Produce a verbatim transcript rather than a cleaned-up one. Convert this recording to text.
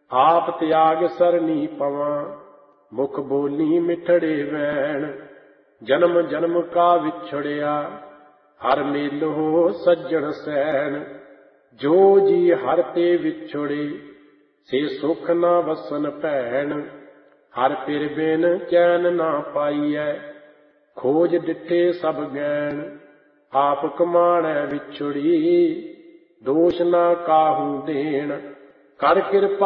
ਆਪ ਤਿਆਗ ਸਰਨੀ ਪਵਾਂ, ਮੁਖ ਬੋਲੀ ਮਿਠੜੇ ਵੈਣ। ਜਨਮ ਜਨਮ ਕਾ ਵਿਛੜਿਆ, ਹਰ ਮੇਲੋ ਸੱਜਣ ਸੈਣ। ਜੋ ਜੀ ਹਰ ਤੇ ਵਿਛੜੇ, ਸੇ ਸੁਖ ਨਾ ਵਸਨ ਭੈਣ। ਹਰ ਪਿਰ ਬਿਨ ਚੈਨ ਨਾ ਪਾਈਐ, ਖੋਜ ਡਿਠੇ ਸਭ ਗੈਣ। ਆਪ ਕਮਾਣੈ ਵਿਛੜੀ, ਦੋਸ਼ ਨਾ ਕਾਹੂ ਦੇਣ। ਕਰ ਕਿਰਪਾ